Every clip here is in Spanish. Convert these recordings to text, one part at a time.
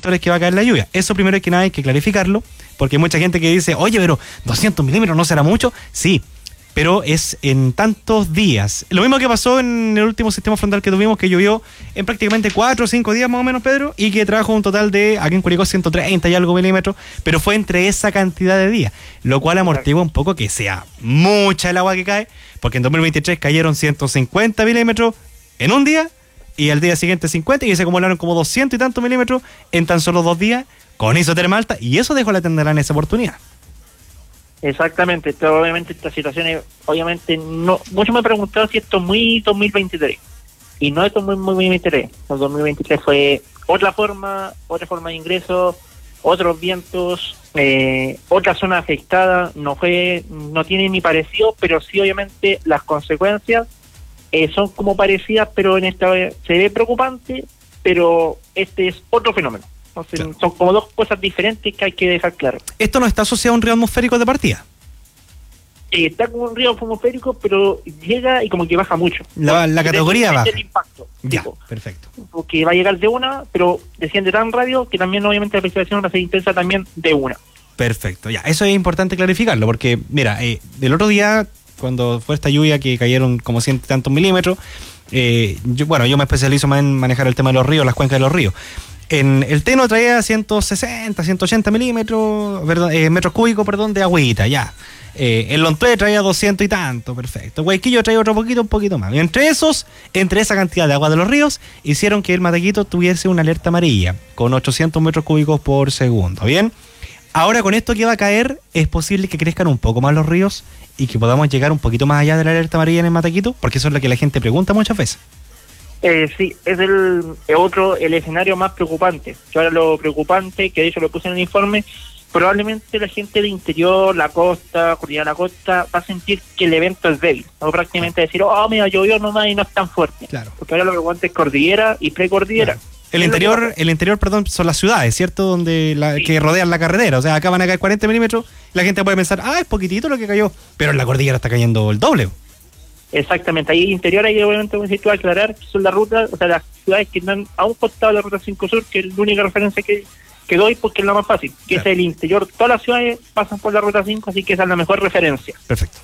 sectores que va a caer la lluvia. Eso primero que nada hay que clarificarlo, porque hay mucha gente que dice, oye, pero 200 milímetros no será mucho. Sí, pero es en tantos días. Lo mismo que pasó en el último sistema frontal que tuvimos, que llovió en prácticamente 4 o 5 días más o menos, Pedro, y que trajo un total de, aquí en Curicó, 130 y algo milímetros, pero fue entre esa cantidad de días, lo cual amortigua un poco que sea mucha el agua que cae, porque en 2023 cayeron 150 milímetros en un día, y al día siguiente 50, y se acumularon como 200 y tantos milímetros en tan solo 2 días, con isoterma alta, y eso dejó la Tenderá en esa oportunidad. Exactamente, pero obviamente estas situaciones, obviamente no, muchos me han preguntado si esto es muy 2023, y no esto es muy 2023, el 2023 fue otra forma de ingreso, otros vientos, otra zona afectada, no tiene ni parecido, pero sí obviamente las consecuencias son como parecidas, pero en esta vez se ve preocupante, pero este es otro fenómeno. Entonces, claro, son como dos cosas diferentes que hay que dejar claro. ¿Esto no está asociado a un río atmosférico de partida? Está como un río atmosférico, pero llega y como que baja mucho. La categoría baja. El impacto. Ya, tipo, perfecto. Porque va a llegar de una, pero desciende tan rápido que también obviamente la precipitación va a ser intensa también de una. Perfecto, ya. Eso es importante clarificarlo, porque mira, del otro día, cuando fue esta lluvia que cayeron como 100 y tantos milímetros, yo me especializo más en manejar el tema de los ríos, las cuencas de los ríos. En el Teno traía 160, 180 metros cúbicos, de agüita, ya. El Lontué traía 200 y tanto, perfecto. Guayquillo traía un poquito más. Y entre esa cantidad de agua de los ríos, hicieron que el Mataquito tuviese una alerta amarilla, con 800 metros cúbicos por segundo, ¿bien? Ahora con esto que va a caer, es posible que crezcan un poco más los ríos y que podamos llegar un poquito más allá de la alerta amarilla en el Mataquito, porque eso es lo que la gente pregunta muchas veces. Sí, es el escenario más preocupante. Que ahora lo preocupante, que de hecho lo puse en el informe, probablemente la gente de interior, la costa, cordillera de la costa, va a sentir que el evento es débil. O prácticamente decir, mira, llovió nomás y no es tan fuerte. Claro. Porque ahora lo preocupante es cordillera y precordillera. Claro. El interior, son las ciudades, ¿cierto? Donde sí, que rodean la carretera. O sea, acá van a caer 40 milímetros. La gente puede pensar, es poquitito lo que cayó. Pero en la cordillera está cayendo el doble. Exactamente, ahí interior hay obviamente necesito aclarar que son las rutas, o sea, las ciudades que están a un costado de la ruta 5 Sur, que es la única referencia que doy porque es la más fácil, que claro, es el interior. Todas las ciudades pasan por la ruta 5, así que esa es la mejor referencia. Perfecto.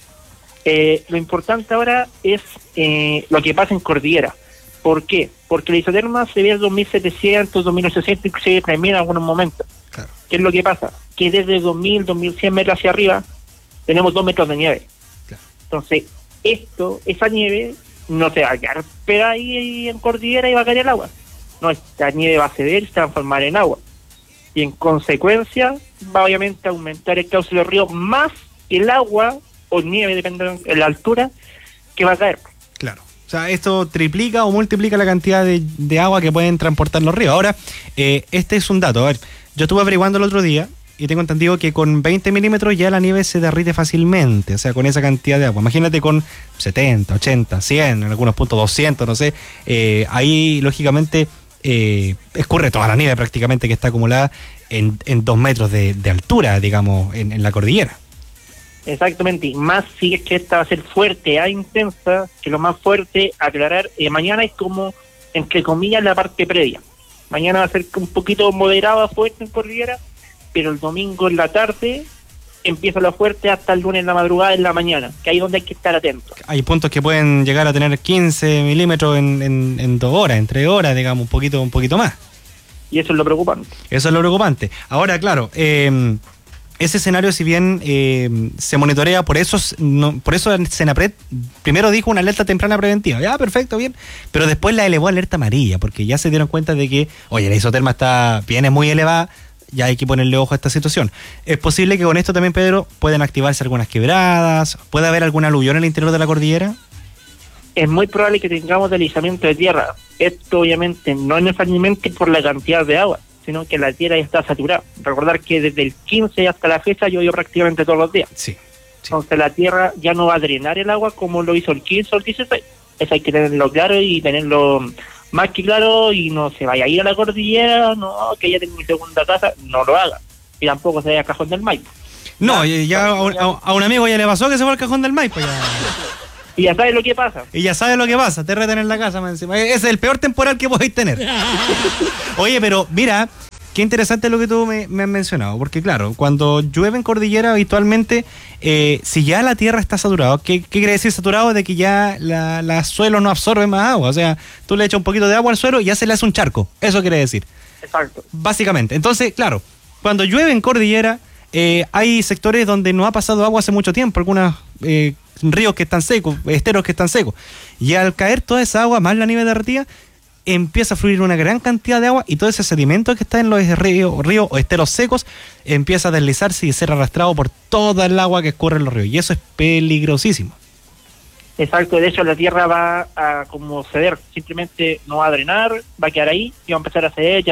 Lo importante ahora es lo que pasa en cordillera. ¿Por qué? Porque la isoterma se ve a 2.700, 2.800, inclusive también en algunos momentos. Claro. ¿Qué es lo que pasa? Que desde 2.000, 2.100 metros hacia arriba tenemos 2 metros de nieve. Claro. Entonces, esa nieve no se va a quedar pegada ahí en cordillera y va a caer el agua. No, esta nieve va a ceder y se va a transformar en agua. Y en consecuencia va obviamente a aumentar el cauce del río más el agua o nieve, depende de la altura, que va a caer. Claro. O sea, esto triplica o multiplica la cantidad de agua que pueden transportar los ríos. Ahora, este es un dato. A ver, yo estuve averiguando el otro día y tengo entendido que con 20 milímetros ya la nieve se derrite fácilmente, o sea, con esa cantidad de agua. Imagínate con 70, 80, 100, en algunos puntos 200, no sé. Ahí, lógicamente, escurre toda la nieve prácticamente que está acumulada en 2 metros de altura, digamos, en la cordillera. Exactamente, y más si es que esta va a ser fuerte e intensa, que lo más fuerte, aclarar, mañana es como, entre comillas, la parte previa. Mañana va a ser un poquito moderada, fuerte en cordillera, pero el domingo en la tarde empieza lo fuerte hasta el lunes en la madrugada, en la mañana, que ahí es donde hay que estar atentos. Hay puntos que pueden llegar a tener 15 milímetros en 2 horas, en 3 horas, digamos, un poquito más. Y eso es lo preocupante. Eso es lo preocupante. Ahora, claro, ese escenario, si bien se monitorea, por eso Senapred primero dijo una alerta temprana preventiva. Ya, perfecto, bien. Pero después la elevó a alerta amarilla, porque ya se dieron cuenta de que, oye, la isoterma viene muy elevada, ya hay que ponerle ojo a esta situación. Es posible que con esto también, Pedro, pueden activarse algunas quebradas, puede haber algún aluvión en el interior de la cordillera. Es muy probable que tengamos deslizamiento de tierra. Esto obviamente no es necesariamente por la cantidad de agua, sino que la tierra ya está saturada. Recordar que desde el 15 hasta la fecha llovió prácticamente todos los días. Sí. Entonces la tierra ya no va a drenar el agua como lo hizo el 15 o el 16. Eso hay que tenerlo claro y tenerlo más que claro, y no se vaya a ir a la cordillera, no, que ya tengo mi segunda casa, no lo haga. Y tampoco se vaya a Cajón del Maipo. No, ya a un amigo ya le pasó que se fue al Cajón del Maipo. Y ya sabes lo que pasa. Y ya sabes lo que pasa, te reten en la casa, man, encima. Ese es el peor temporal que podéis tener. Oye, pero mira, qué interesante lo que tú me has mencionado, porque claro, cuando llueve en cordillera habitualmente, si ya la tierra está saturada, ¿qué quiere decir saturado? De que ya la suelo no absorbe más agua, o sea, tú le echas un poquito de agua al suelo y ya se le hace un charco, eso quiere decir. Exacto. Básicamente, entonces, claro, cuando llueve en cordillera, hay sectores donde no ha pasado agua hace mucho tiempo, algunos ríos que están secos, esteros que están secos, y al caer toda esa agua, más la nieve derretida, empieza a fluir una gran cantidad de agua y todo ese sedimento que está en los ríos o esteros secos empieza a deslizarse y ser arrastrado por toda el agua que escurre en los ríos, y eso es peligrosísimo. Exacto, de hecho la tierra va a como ceder, simplemente no va a drenar, va a quedar ahí y va a empezar a ceder,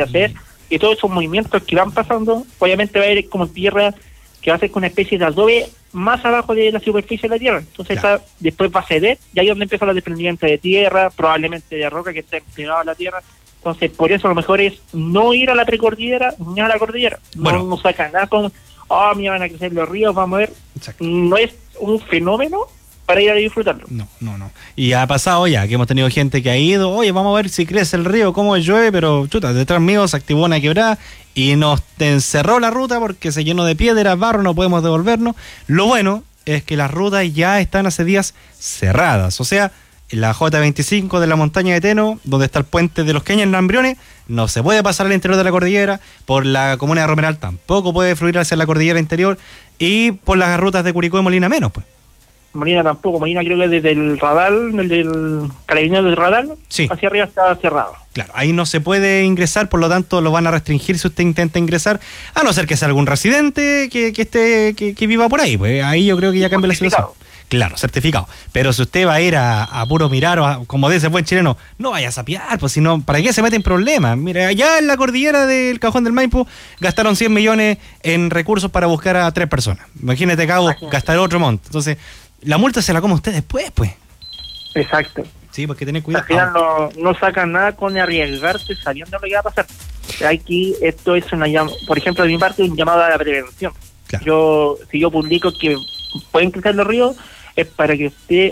y todos esos movimientos que van pasando, obviamente va a ir como tierra que va a ser con una especie de adobe más abajo de la superficie de la tierra, entonces claro. después va a ceder, y ahí es donde empieza la desprendimiento de tierra, probablemente de roca que está inclinada a la tierra. Entonces por eso lo mejor es no ir a la precordillera ni a la cordillera, bueno. no sacan nada con, me van a crecer los ríos, vamos a ver. Exacto. No es un fenómeno para ir a disfrutarlo. No. Y ha pasado ya, que hemos tenido gente que ha ido, oye, vamos a ver si crece el río, cómo llueve, pero chuta, detrás mío se activó una quebrada y nos encerró la ruta porque se llenó de piedras, barro, no podemos devolvernos. Lo bueno es que las rutas ya están hace días cerradas, o sea, la J25 de la montaña de Teno, donde está el puente de los Queñas en Lambriones, no se puede pasar al interior de la cordillera, por la comuna de Romeral tampoco puede fluir hacia la cordillera interior, y por las rutas de Curicó y Molina menos, pues. Molina tampoco, Molina creo que desde el Radal, del Carabinero del Radal, sí, hacia arriba está cerrado. Claro, ahí no se puede ingresar, por lo tanto lo van a restringir si usted intenta ingresar, a no ser que sea algún residente que viva por ahí, pues ahí yo creo que ya cambia la situación. Claro, certificado. Pero si usted va a ir a puro mirar, o como dice el buen chileno, no vaya a sapear, pues si no, ¿para qué se mete en problemas? Mira, allá en la cordillera del Cajón del Maipo gastaron 100 millones en recursos para buscar a 3 personas. Imagínate, Cabo, gastar otro monto. Entonces, la multa se la come usted después, pues. Exacto. Sí, porque tener cuidado. Al final no sacan nada con arriesgarse sabiendo lo que va a pasar. Aquí esto es por ejemplo, de mi parte, un llamado a la prevención. Claro. Si yo publico que pueden crecer los ríos, es para que usted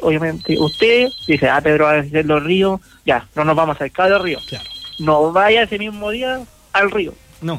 dice, Pedro va a crecer los ríos, ya, no nos vamos a acercar del río. Claro. No vaya ese mismo día al río. No.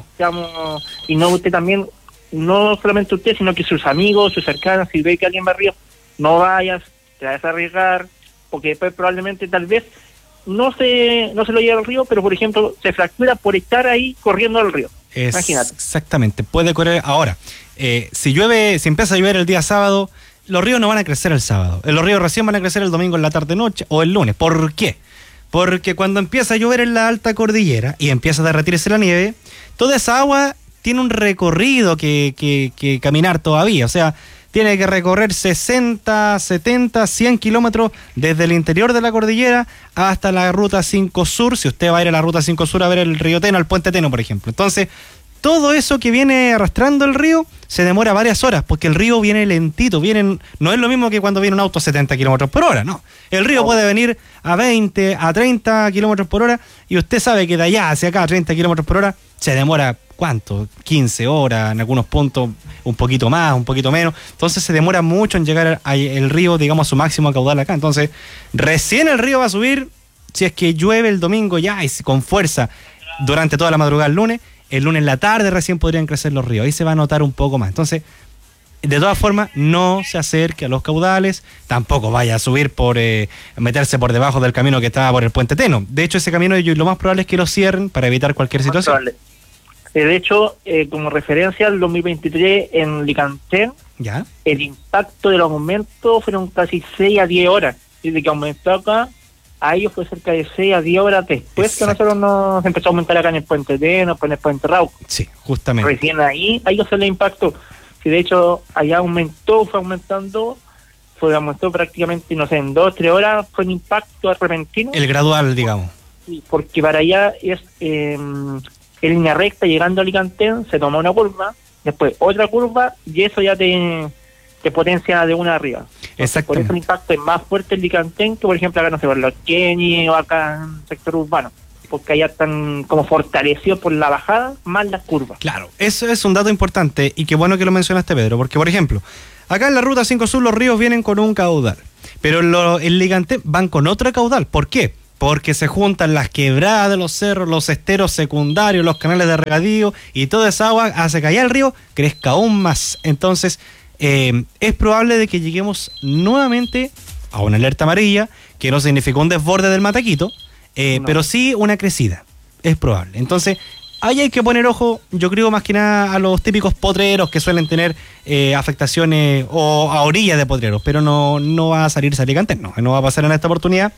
Y no usted también, no solamente usted, sino que sus amigos, sus cercanos, si ve que alguien va al río, no vayas, te vas a arriesgar, porque después probablemente tal vez no se lo lleva al río, pero por ejemplo se fractura por estar ahí corriendo al río. Imagínate. Exactamente, puede correr ahora. Si empieza a llover el día sábado, los ríos no van a crecer el sábado. Los ríos recién van a crecer el domingo en la tarde-noche o el lunes. ¿Por qué? Porque cuando empieza a llover en la alta cordillera y empieza a derretirse la nieve, toda esa agua tiene un recorrido que caminar todavía. O sea, tiene que recorrer 60, 70, 100 kilómetros desde el interior de la cordillera hasta la Ruta 5 Sur, si usted va a ir a la Ruta 5 Sur a ver el río Teno, el puente Teno, por ejemplo. Entonces, todo eso que viene arrastrando el río se demora varias horas, porque el río viene lentito, no es lo mismo que cuando viene un auto a 70 kilómetros por hora, no. El río puede venir a 20, a 30 kilómetros por hora, y usted sabe que de allá hacia acá a 30 kilómetros por hora se demora, ¿cuánto? 15 horas, en algunos puntos un poquito más, un poquito menos. Entonces se demora mucho en llegar el río, digamos, a su máximo caudal acá. Entonces, recién el río va a subir si es que llueve el domingo ya y con fuerza durante toda la madrugada el lunes en la tarde recién podrían crecer los ríos. Ahí se va a notar un poco más. Entonces, de todas formas, no se acerque a los caudales, tampoco vaya a subir por meterse por debajo del camino que estaba por el puente Teno. De hecho, ese camino lo más probable es que lo cierren para evitar cualquier situación. De hecho, como referencia al 2023 en Licantén, ¿ya? El impacto del aumento fueron casi 6 a 10 horas. Desde que aumentó acá, a ellos fue cerca de 6 a 10 horas después. Exacto. Que nosotros nos empezó a aumentar acá en el puente Teno, en el puente Rauco. Sí, justamente. Recién ahí ellos se les impactó. Si de hecho allá aumentó prácticamente, no sé, en 2 o 3 horas fue un impacto repentino. El gradual, digamos. Sí, porque para allá es en línea recta, llegando a Alicantén, se toma una curva, después otra curva, y eso ya te potencia de una arriba. Exacto. Por eso el impacto es más fuerte en Licantén que, por ejemplo, acá, no sé, por los Queñes o acá en el sector urbano, porque allá están como fortalecidos por la bajada más las curvas. Claro, eso es un dato importante y qué bueno que lo mencionaste, Pedro, porque, por ejemplo, acá en la Ruta 5 Sur los ríos vienen con un caudal, pero en Licantén van con otro caudal. ¿Por qué? porque se juntan las quebradas de los cerros, los esteros secundarios, los canales de regadío, y toda esa agua hace que allá el río crezca aún más. Entonces, es probable de que lleguemos nuevamente a una alerta amarilla, que no significó un desborde del Mataquito, no, pero sí una crecida. Es probable. Entonces, ahí hay que poner ojo, yo creo más que nada a los típicos potreros que suelen tener afectaciones o a orillas de potreros, pero no va a salir Alicante, no va a pasar en esta oportunidad,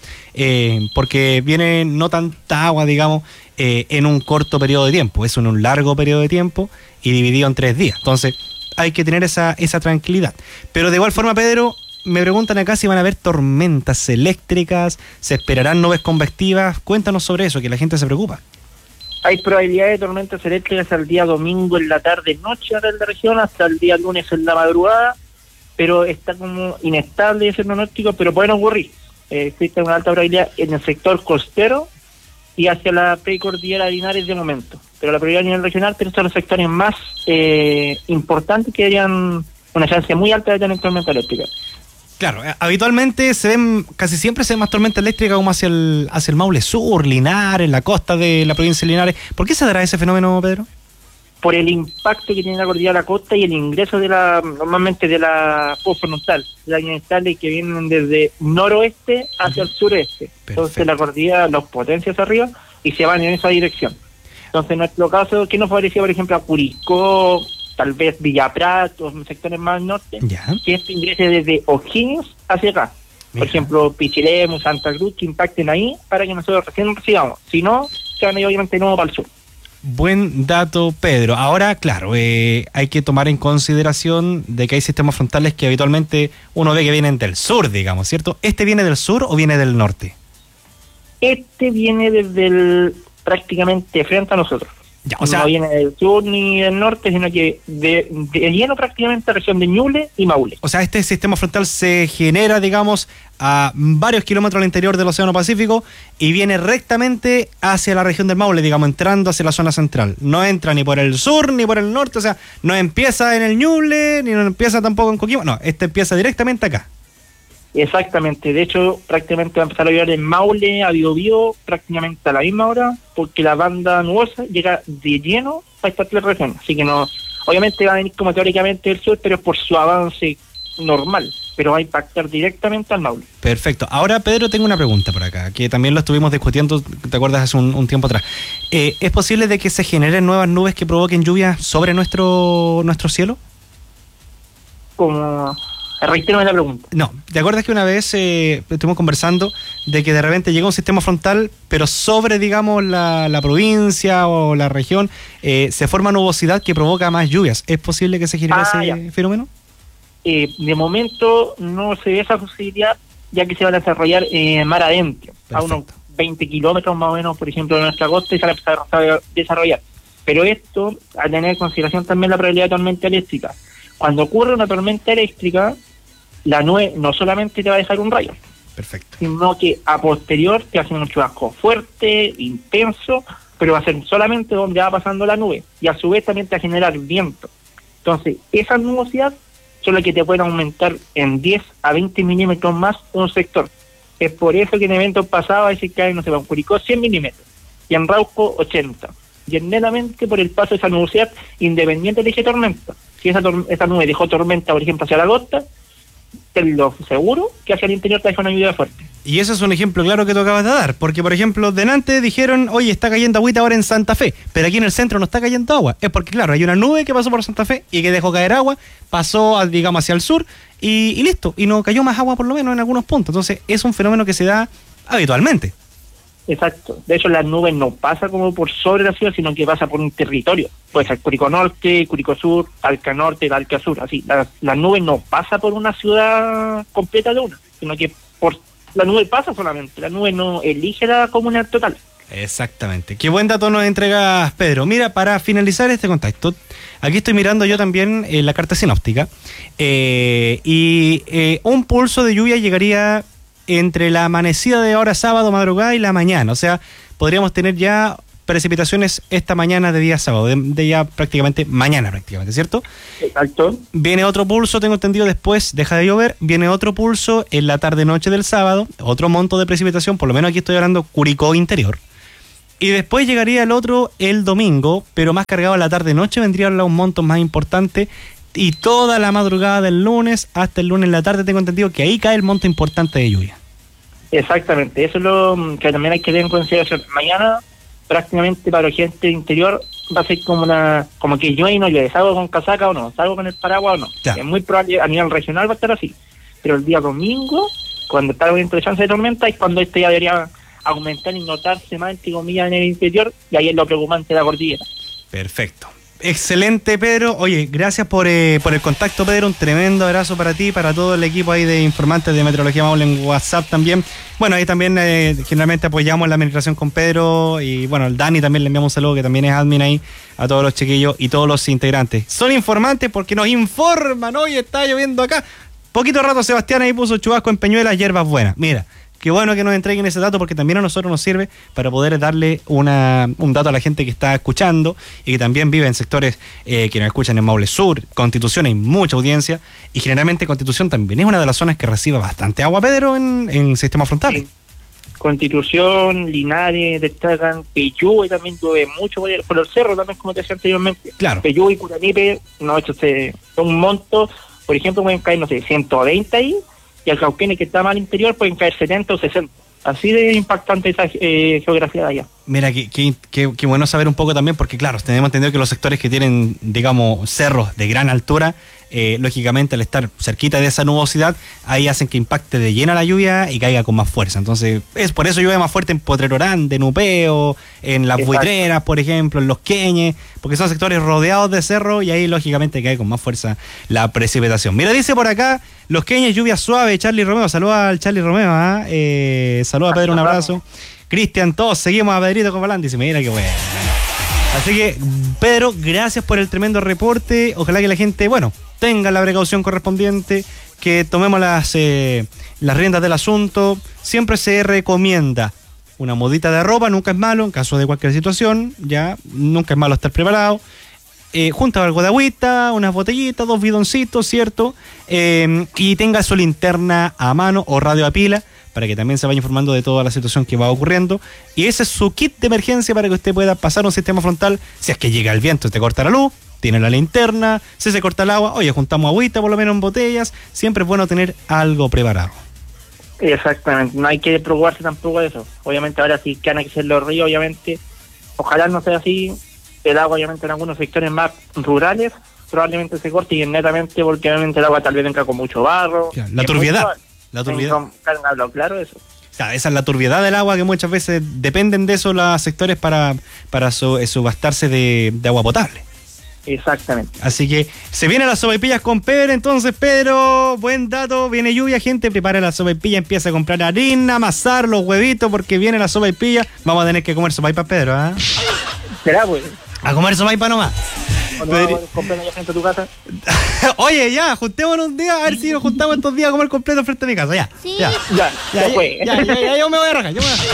porque viene no tanta agua, digamos, en un corto periodo de tiempo, es en un largo periodo de tiempo y dividido en 3 días. Entonces, hay que tener esa tranquilidad. Pero de igual forma, Pedro, me preguntan acá si van a haber tormentas eléctricas, se esperarán nubes convectivas. Cuéntanos sobre eso, que la gente se preocupa. Hay probabilidad de tormentas eléctricas al día domingo en la tarde-noche acá en la región, hasta el día lunes en la madrugada, pero está como inestable ese pronóstico, pero pueden ocurrir. Existe una alta probabilidad en el sector costero y hacia la precordillera de Linares de momento, pero la probabilidad a nivel regional, pero son los sectores más importantes que darían una chance muy alta de tener tormenta eléctrica. Claro, habitualmente casi siempre se ven más tormenta eléctrica como hacia el Maule Sur, Linares, la costa de la provincia de Linares. ¿Por qué se dará ese fenómeno, Pedro? Por el impacto que tiene la cordillera de la costa y el ingreso normalmente de la postfrontal, las inestables que vienen desde noroeste hacia el sureste. Perfecto. Entonces la cordillera los potencia hacia arriba y se van en esa dirección. Entonces en nuestro caso, ¿qué nos favorecía, por ejemplo, a Curicó, tal vez Villa Prat o sectores más al norte, que esto ingrese desde O'Higgins hacia acá? Por ejemplo, Pichilemu, Santa Cruz, que impacten ahí para que nosotros recién recibamos. Si no, se van a ir obviamente nuevo para el sur. Buen dato, Pedro. Ahora, claro, hay que tomar en consideración de que hay sistemas frontales que habitualmente uno ve que vienen del sur, digamos, ¿cierto? ¿Este viene del sur o viene del norte? Este viene desde prácticamente frente a nosotros. Ya, o sea, no viene del sur ni del norte, sino que de lleno prácticamente la región de Ñuble y Maule. O sea, este sistema frontal se genera, digamos, a varios kilómetros al interior del Océano Pacífico y viene rectamente hacia la región del Maule, digamos, entrando hacia la zona central. No entra ni por el sur ni por el norte, o sea, no empieza en el Ñuble, ni no empieza tampoco en Coquimbo, no, este empieza directamente acá. Exactamente, de hecho prácticamente va a empezar a llover en Maule, a Biobío, prácticamente a la misma hora, porque la banda nubosa llega de lleno a estas 3 regiones, así que no, obviamente va a venir como teóricamente del sur, pero es por su avance normal, pero va a impactar directamente al Maule. Perfecto. Ahora, Pedro, tengo una pregunta por acá, que también lo estuvimos discutiendo, ¿te acuerdas? Hace un tiempo atrás. ¿Es posible de que se generen nuevas nubes que provoquen lluvias sobre nuestro cielo? Como... Reitérame la pregunta. No, ¿te acuerdas que una vez estuvimos conversando de que de repente llega un sistema frontal, pero sobre, digamos, la provincia o la región, se forma nubosidad que provoca más lluvias? ¿Es posible que se genere ese fenómeno? De momento no se ve esa posibilidad, ya que se va a desarrollar mar adentro, a unos 20 kilómetros más o menos, por ejemplo, de nuestra costa, y se va a desarrollar. Pero esto, a tener en consideración también la probabilidad de tormenta eléctrica. Cuando ocurre una tormenta eléctrica, la nube no solamente te va a dejar un rayo, sino que a posterior te va a hacer un chubasco fuerte, intenso, pero va a ser solamente donde va pasando la nube, y a su vez también te va a generar viento. Entonces, esa nubosidad son las que te pueden aumentar en 10 a 20 milímetros más un sector. Es por eso que en eventos pasados a veces caen, no sé, en Curicó 100 milímetros, y en Rauco 80. Y es netamente por el paso de esa nubosidad, independiente de que tormenta. Si esa nube dejó tormenta, por ejemplo, hacia la costa, te lo seguro que hacia el interior te deja una lluvia fuerte. Y eso es un ejemplo claro que tú acabas de dar, porque por ejemplo, delante dijeron, oye, está cayendo agüita ahora en Santa Fe, pero aquí en el centro no está cayendo agua. Es porque, claro, hay una nube que pasó por Santa Fe y que dejó caer agua, pasó, digamos, hacia el sur y listo, y no cayó más agua por lo menos en algunos puntos. Entonces, es un fenómeno que se da habitualmente. Exacto. De hecho, la nube no pasa como por sobre la ciudad, sino que pasa por un territorio. Puede ser Curicó Norte, Curicó Sur, Talca Norte, Talca Sur. Así, la nube no pasa por una ciudad completa de una, sino que la nube pasa solamente. La nube no elige la comuna total. Exactamente. Qué buen dato nos entregas, Pedro. Mira, para finalizar este contacto, aquí estoy mirando yo también la carta sinóptica y un pulso de lluvia llegaría entre la amanecida de ahora sábado, madrugada y la mañana. O sea, podríamos tener ya precipitaciones esta mañana de día sábado, de ya prácticamente mañana prácticamente, ¿cierto? Exacto. Viene otro pulso, tengo entendido, después deja de llover, viene otro pulso en la tarde-noche del sábado, otro monto de precipitación, por lo menos aquí estoy hablando Curicó interior. Y después llegaría el otro el domingo, pero más cargado en la tarde-noche, vendrían los montos más importantes. Y toda la madrugada del lunes hasta el lunes en la tarde tengo entendido que ahí cae el monto importante de lluvia. Exactamente, eso es lo que también hay que tener en consideración. Mañana prácticamente para la gente del interior va a ser como que llueve y no llueve, salgo con casaca o no, salgo con el paraguas o no. Claro. Es muy probable, a nivel regional va a estar así, pero el día domingo, cuando está viento de chance de tormenta, es cuando ya debería aumentar y notarse más, entre comillas, en el interior, y ahí es lo preocupante de la cordillera. Perfecto. Excelente, Pedro. Oye, gracias por el contacto, Pedro. Un tremendo abrazo para ti, para todo el equipo ahí de informantes de Meteorología Maule en WhatsApp también. Bueno, ahí también generalmente apoyamos la administración con Pedro y bueno, al Dani también le enviamos un saludo, que también es admin ahí, a todos los chiquillos y todos los integrantes. Son informantes porque nos informan. Hoy está lloviendo acá. Poquito rato Sebastián ahí puso chubasco en Peñuelas, hierbas buenas. Mira, qué bueno que nos entreguen ese dato porque también a nosotros nos sirve para poder darle un dato a la gente que está escuchando y que también vive en sectores que nos escuchan en Maule Sur. Constitución hay mucha audiencia y generalmente Constitución también es una de las zonas que recibe bastante agua, Pedro, en sistema frontal. Sí. Constitución, Linares, destacan Peyú, y también llueve mucho por el cerro también, como te decía anteriormente. Claro. Peyú y Curanipe, no, esto es un monto, por ejemplo, pueden caer, no sé, 120 ahí, y al Cauquenes, que está más al interior, pueden caer 70 o 60. Así de impactante esa geografía de allá. Mira, qué bueno saber un poco también, porque claro, tenemos entendido que los sectores que tienen, digamos, cerros de gran altura, lógicamente al estar cerquita de esa nubosidad, ahí hacen que impacte de llena la lluvia y caiga con más fuerza. Entonces, es por eso llueve más fuerte en Potrerorán, en Upeo, en Las Buitreras, por ejemplo, en Los Queñes, porque son sectores rodeados de cerro y ahí lógicamente cae con más fuerza la precipitación. Mira, dice por acá, Los Queñes, lluvia suave, Charlie Romeo, saluda al Charlie Romeo, saluda a Pedro, un abrazo. Cristian, todos seguimos a Pedrito Copalán, dice, mira qué bueno. Así que, Pedro, gracias por el tremendo reporte. Ojalá que la gente, bueno, tenga la precaución correspondiente, que tomemos las riendas del asunto. Siempre se recomienda una modita de ropa, nunca es malo, en caso de cualquier situación, ya, nunca es malo estar preparado. Junta algo de agüita, unas botellitas, 2 bidoncitos, ¿cierto? Y tenga su linterna a mano o radio a pila, para que también se vaya informando de toda la situación que va ocurriendo. Y ese es su kit de emergencia para que usted pueda pasar un sistema frontal. Si es que llega el viento y te corta la luz, tiene la linterna. Si se corta el agua, oye, juntamos agüita por lo menos en botellas. Siempre es bueno tener algo preparado. Exactamente, no hay que preocuparse tampoco de eso. Obviamente ahora sí que van a crecer los ríos, obviamente. Ojalá no sea así. El agua, obviamente, en algunos sectores más rurales probablemente se corte y netamente porque obviamente el agua tal vez venga con mucho barro. Claro, la turbiedad. La turbiedad. Claro, eso. O sea, esa es la turbiedad del agua, que muchas veces dependen de eso los sectores para subastarse de agua potable. Exactamente. Así que se vienen las sopaipillas con Pedro. Entonces, Pedro, buen dato. Viene lluvia, gente, prepara la sopaipilla, empieza a comprar harina, amasar los huevitos, porque viene la sopaipilla. Vamos a tener que comer sopaipa, Pedro, ¿ah? ¿Será, pues? A comer sopaipa nomás. ¿Comprando ya gente a tu casa? Oye, ya, juntémonos un día, a ver si nos juntamos estos días a comer completo frente a mi casa, ya. Sí. Ya Yo me voy a rajar,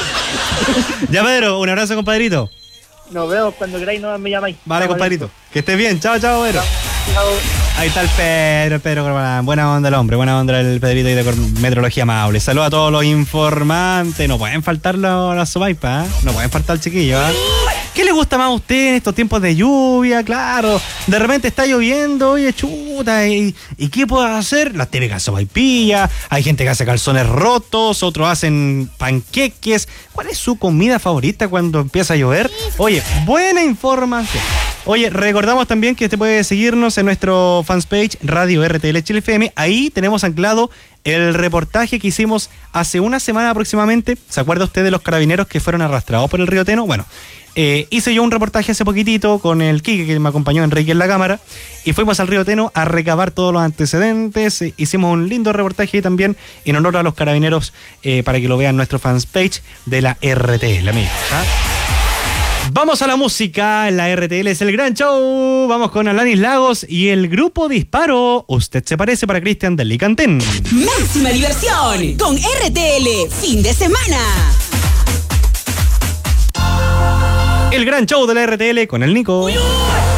Ya, Pedro, un abrazo, compadrito. Nos vemos cuando queráis, no me llamáis. Vale, compadrito. Que estés bien, chao, Pedro. Chao. Ahí está el Pedro Corbalán. Buena onda el hombre, buena onda el Pedrito ahí de Meteorología Maule. Saludos a todos los informantes. No pueden faltar las sopaipas, ¿eh? No pueden faltar, chiquillos, ¿eh? ¿Qué le gusta más a usted en estos tiempos de lluvia? Claro, de repente está lloviendo, oye, chuta, ¿y qué puedo hacer? Las típicas sopaipillas, hay gente que hace calzones rotos, otros hacen panqueques. ¿Cuál es su comida favorita cuando empieza a llover? Oye, buena información. Oye, recordamos también que usted puede seguirnos en nuestro fanpage Radio RTL Chile FM. Ahí tenemos anclado el reportaje que hicimos hace una semana aproximadamente. ¿Se acuerda usted de los carabineros que fueron arrastrados por el río Teno? Bueno, hice yo un reportaje hace poquitito con el Quique, que me acompañó, Enrique, en la cámara, y fuimos al río Teno a recabar todos los antecedentes. Hicimos un lindo reportaje también en honor a los carabineros, para que lo vean en nuestro fanpage de la RTL, amigos, ¿ah? Vamos a la música, la RTL es el gran show. Vamos con Alanis Lagos y el grupo Disparo. Usted se parece, para Cristian del Licantén. Máxima diversión con RTL fin de semana. El gran show de la RTL con el Nico. Uy, uy.